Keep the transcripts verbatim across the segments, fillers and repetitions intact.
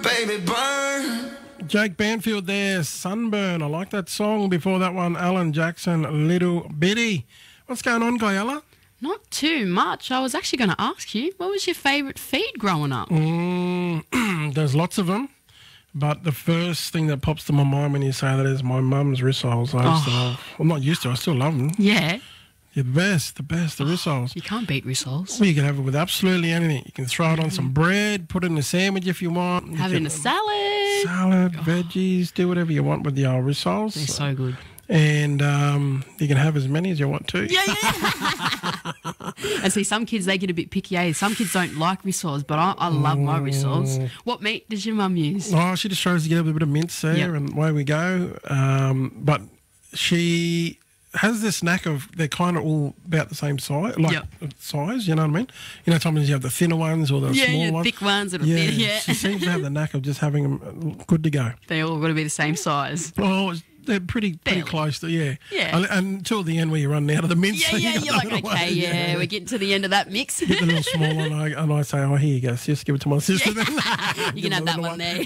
baby burn. Jake Banfield there, Sunburn. I like that song. Before that one, Alan Jackson, Little Bitty. What's going on, Guyella? Not too much. I was actually going to ask you, what was your favourite feed growing up? Mm, there's lots of them, but the first thing that pops to my mind when you say that is my mum's rissoles. I used Oh. to love. Well, not used to. I still love them. Yeah. They're the best, the best, the rissoles. You can't beat rissoles. Well, you can have it with absolutely anything. You can throw it on some bread, put it in a sandwich if you want. You Have it can- in a salad. Salad, veggies, do whatever you want with the old rissoles. They're so good. And um, you can have as many as you want to. Yeah, yeah. And see, some kids, they get a bit picky. Eh? Some kids don't like rissoles, but I, I love my rissoles. What meat does your mum use? Oh, she just tries to get a bit of mince there, Yep. and away we go. Um, but she has this knack of they're kind of all about the same size, like Yep. size. You know what I mean? You know, sometimes you have the thinner ones or the Yeah, small yeah, ones. thick ones that are yeah, thin. Yeah. she seems to have the knack of just having them good to go. They all got to be the same size. Oh, it's- they're pretty pretty Barely. close to yeah. Yeah. And, and until the end where you're running out of the mince. Yeah, so you yeah, gotta you're like, throw it away. okay, yeah, we're getting to the end of that mix. Get the little small one, and I, and I say, oh, here you go, sis, give it to my sister. Then. You can have that one there.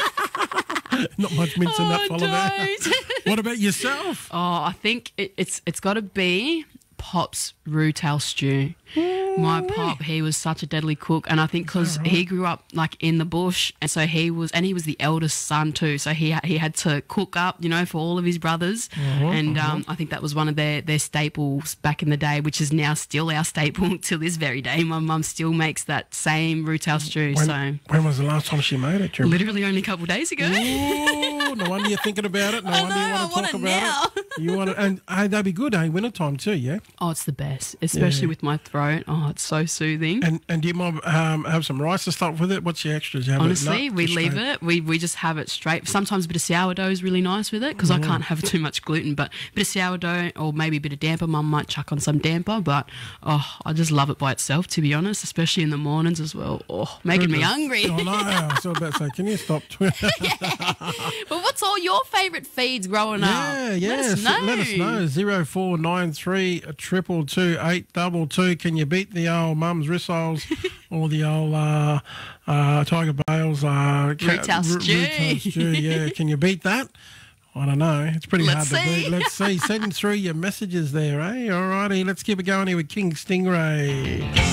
Not much mince in that Oh, fella there. don't. What about yourself? Oh, I think it, it's it's got to be Pop's roux-tail stew. My pop, he was such a deadly cook, and I think because he grew up like in the bush, and so he was, and he was the eldest son too, so he he had to cook up, you know, for all of his brothers, and um, I think that was one of their their staples back in the day, which is now still our staple till this very day. My mum still makes that same roux-tail stew, When, so when was the last time she made it? Do you remember? literally only a couple of days ago. Ooh, no wonder you're thinking about it. No I wonder know, you I want to want talk it about now. it. You want it, and hey, that'd be good, eh? Winter time too, yeah. Oh, it's the best, especially Yeah. with my throat. Oh, it's so soothing. And and do you mind um, have some rice and stuff with it? What's your extras? You have Honestly, it nut, we just leave straight- it. We we just have it straight. Sometimes a bit of sourdough is really nice with it because I can't have too much gluten. But a bit of sourdough or maybe a bit of damper. Mum might chuck on some damper. But oh, I just love it by itself, to be honest, especially in the mornings as well. Oh, making me Goodness. hungry. Oh no! I was about to say, can you stop? But what's all your favourite feeds growing Yeah, up? yeah. Let us S- know. Let us know. Zero four nine three triple two eight double two. Can you beat the old mum's rissoles or the old uh, uh, Tiger Bales uh, ca- Roux-tail r- stew. roux-tail stew? Yeah, can you beat that? I don't know. It's pretty Let's hard to see. beat. Let's see. Send through your messages there, eh? All righty. Let's keep it going here with King Stingray.